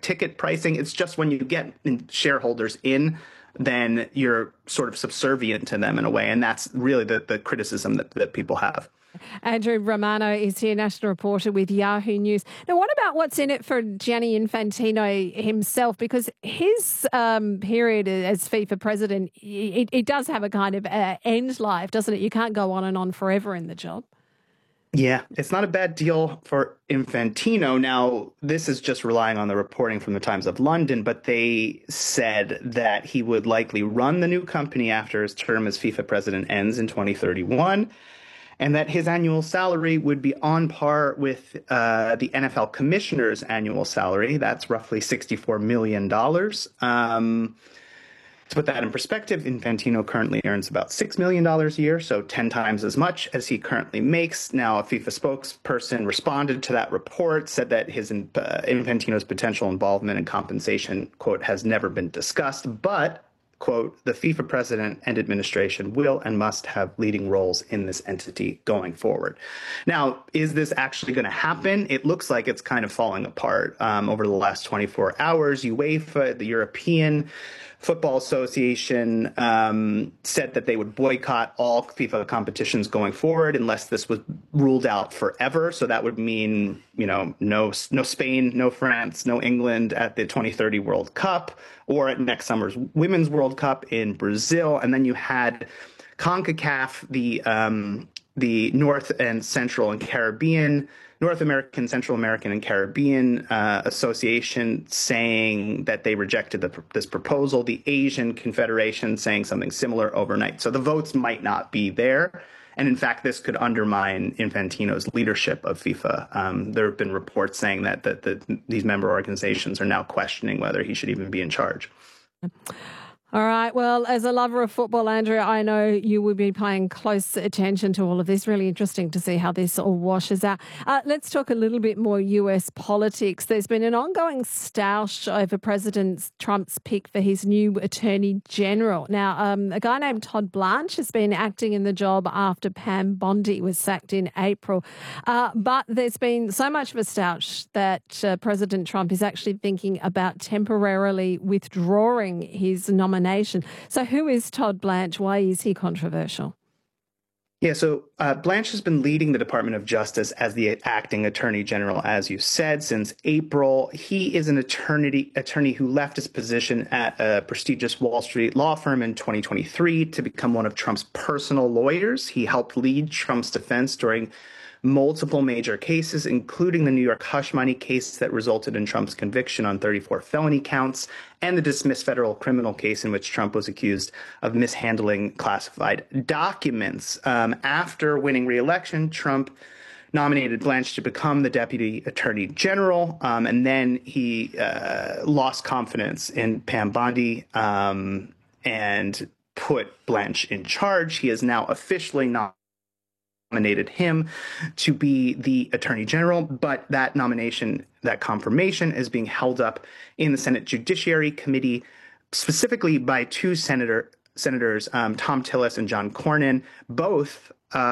ticket pricing. It's just when you get shareholders in, then you're sort of subservient to them in a way. And that's really the criticism that people have. Andrew Romano is here, national reporter with Yahoo News. Now, what about what's in it for Gianni Infantino himself? Because his period as FIFA president, it does have a kind of end life, doesn't it? You can't go on and on forever in the job. Yeah, it's not a bad deal for Infantino. Now, this is just relying on the reporting from the Times of London, but they said that he would likely run the new company after his term as FIFA president ends in 2031. And that his annual salary would be on par with the NFL commissioner's annual salary. That's roughly $64 million. To put that in perspective, Infantino currently earns about $6 million a year, so 10 times as much as he currently makes. Now, a FIFA spokesperson responded to that report, said that Infantino's potential involvement in compensation, quote, has never been discussed, but quote, the FIFA president and administration will and must have leading roles in this entity going forward. Now, is this actually going to happen? It looks like it's kind of falling apart over the last 24 hours. UEFA, the European Football Association, said that they would boycott all FIFA competitions going forward unless this was ruled out forever. So that would mean, no Spain, no France, no England at the 2030 World Cup or at next summer's Women's World Cup in Brazil. And then you had CONCACAF, the North American, Central American, and Caribbean Association saying that they rejected this proposal. The Asian Confederation saying something similar overnight. So the votes might not be there. And in fact, this could undermine Infantino's leadership of FIFA. There have been reports saying that these member organizations are now questioning whether he should even be in charge. All right. Well, as a lover of football, Andrea, I know you will be paying close attention to all of this. Really interesting to see how this all washes out. Let's talk a little bit more US politics. There's been an ongoing stoush over President Trump's pick for his new Attorney General. Now, a guy named Todd Blanche has been acting in the job after Pam Bondi was sacked in April. But there's been so much of a stoush that President Trump is actually thinking about temporarily withdrawing his nomination. So who is Todd Blanche? Why is he controversial? Yeah, so Blanche has been leading the Department of Justice as the acting attorney general, as you said, since April. He is an attorney who left his position at a prestigious Wall Street law firm in 2023 to become one of Trump's personal lawyers. He helped lead Trump's defense during multiple major cases, including the New York hush money case that resulted in Trump's conviction on 34 felony counts and the dismissed federal criminal case in which Trump was accused of mishandling classified documents. After winning re-election, Trump nominated Blanche to become the deputy attorney general, and then he lost confidence in Pam Bondi and put Blanche in charge. He is now officially nominated him to be the attorney general, but that nomination, that confirmation is being held up in the Senate Judiciary Committee, specifically by two senators, Tom Tillis and John Cornyn. Both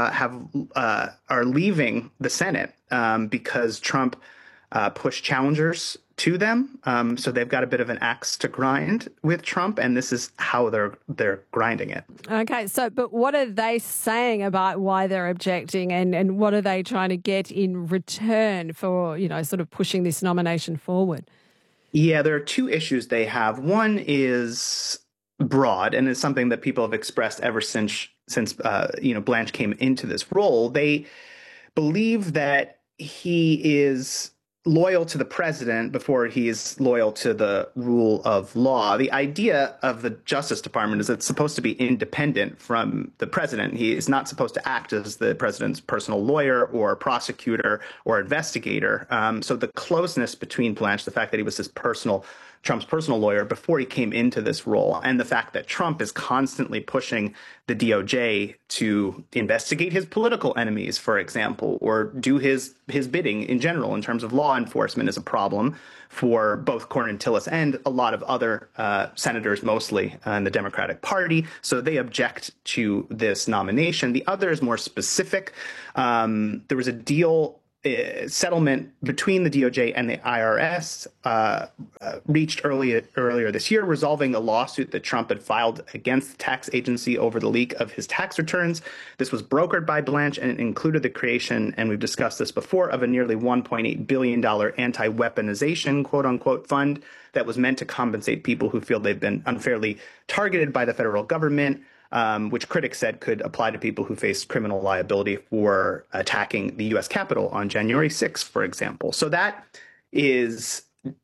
are leaving the Senate because Trump pushed challengers to them. So they've got a bit of an axe to grind with Trump, and this is how they're grinding it. Okay, but what are they saying about why they're objecting, and what are they trying to get in return for, sort of pushing this nomination forward? Yeah, there are two issues they have. One is broad, and it's something that people have expressed ever since Blanche came into this role. They believe that he is loyal to the president before he is loyal to the rule of law. The idea of the Justice Department is it's supposed to be independent from the president. He is not supposed to act as the president's personal lawyer or prosecutor or investigator. So the closeness between Blanche, the fact that he was Trump's personal lawyer before he came into this role, and the fact that Trump is constantly pushing the DOJ to investigate his political enemies, for example, or do his bidding in general in terms of law enforcement is a problem for both Cornyn, Tillis, and a lot of other senators, mostly in the Democratic Party. So they object to this nomination. The other is more specific. There was a deal settlement between the DOJ and the IRS reached earlier this year, resolving a lawsuit that Trump had filed against the tax agency over the leak of his tax returns. This was brokered by Blanche, and it included the creation, and we've discussed this before, of a nearly $1.8 billion anti-weaponization, quote-unquote, fund that was meant to compensate people who feel they've been unfairly targeted by the federal government, which critics said could apply to people who face criminal liability for attacking the U.S. Capitol on January 6th, for example. So that is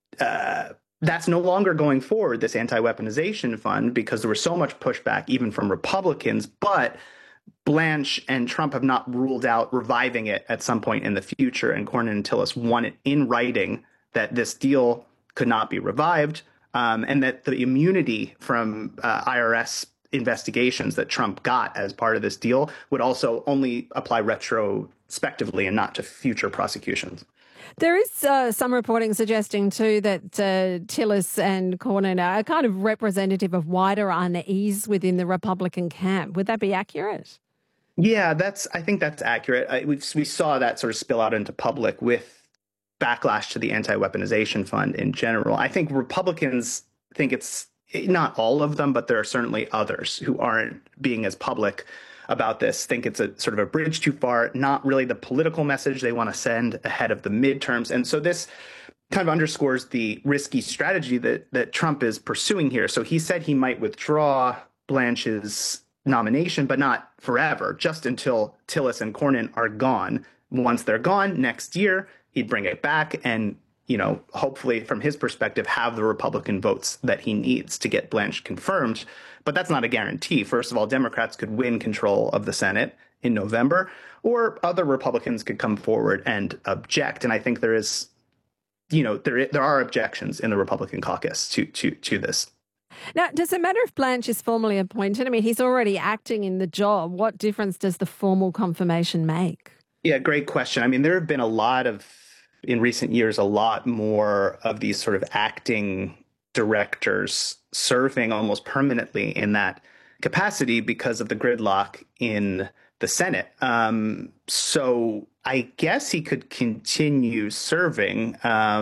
that's no longer going forward, this anti-weaponization fund, because there was so much pushback even from Republicans. But Blanche and Trump have not ruled out reviving it at some point in the future. And Cornyn and Tillis want it in writing that this deal could not be revived, and that the immunity from IRS investigations that Trump got as part of this deal would also only apply retrospectively and not to future prosecutions. There is some reporting suggesting, too, that Tillis and Cornyn are kind of representative of wider unease within the Republican camp. Would that be accurate? Yeah, I think that's accurate. We saw that sort of spill out into public with backlash to the anti-weaponization fund in general. I think Republicans think it's not all of them, but there are certainly others who aren't being as public about this, think it's a sort of a bridge too far, not really the political message they want to send ahead of the midterms. And so this kind of underscores the risky strategy that Trump is pursuing here. So he said he might withdraw Blanche's nomination, but not forever, just until Tillis and Cornyn are gone. Once they're gone next year, he'd bring it back and, hopefully from his perspective, have the Republican votes that he needs to get Blanche confirmed. But that's not a guarantee. First of all, Democrats could win control of the Senate in November, or other Republicans could come forward and object. And I think there is, there are objections in the Republican caucus to this. Now, does it matter if Blanche is formally appointed? I mean, he's already acting in the job. What difference does the formal confirmation make? Yeah, great question. I mean, there have been in recent years, a lot more of these sort of acting directors serving almost permanently in that capacity because of the gridlock in the Senate. So I guess he could continue serving.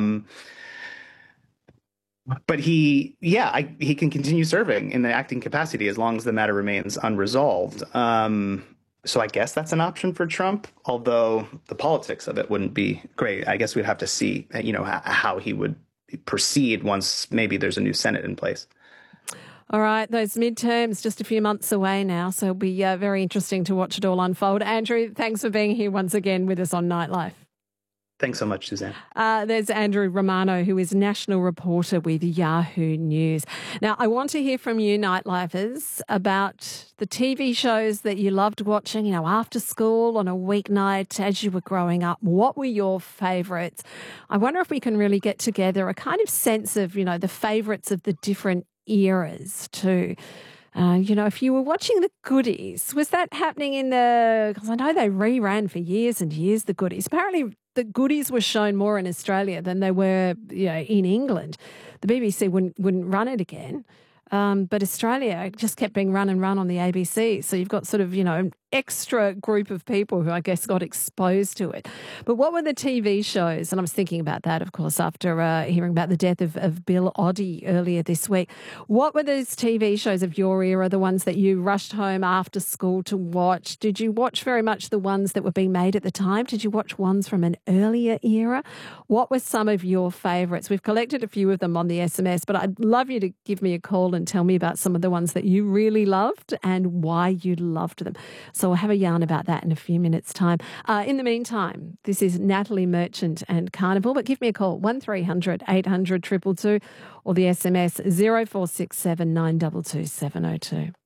But he can continue serving in the acting capacity as long as the matter remains unresolved. So I guess that's an option for Trump, although the politics of it wouldn't be great. I guess we'd have to see, how he would proceed once maybe there's a new Senate in place. All right, those midterms just a few months away now, so it'll be very interesting to watch it all unfold. Andrew, thanks for being here once again with us on Nightlife. Thanks so much, Suzanne. There's Andrew Romano, who is national reporter with Yahoo News. Now, I want to hear from you, Nightlifers, about the TV shows that you loved watching, after school on a weeknight as you were growing up. What were your favourites? I wonder if we can really get together a kind of sense of, the favourites of the different eras too. If you were watching the Goodies, was that happening because I know they reran for years and years, the Goodies. Apparently the Goodies were shown more in Australia than they were, in England. The BBC wouldn't run it again. But Australia just kept being run on the ABC. So you've got sort of, an extra group of people who I guess got exposed to it. But what were the TV shows? And I was thinking about that, of course, after hearing about the death of Bill Oddie earlier this week. What were those TV shows of your era, the ones that you rushed home after school to watch? Did you watch very much the ones that were being made at the time? Did you watch ones from an earlier era? What were some of your favourites? We've collected a few of them on the SMS, but I'd love you to give me a call and tell me about some of the ones that you really loved and why you loved them. So we'll have a yarn about that in a few minutes' time. In the meantime, this is Natalie Merchant and Carnival, but give me a call, 1300 800 222 or the SMS 0467 922 702.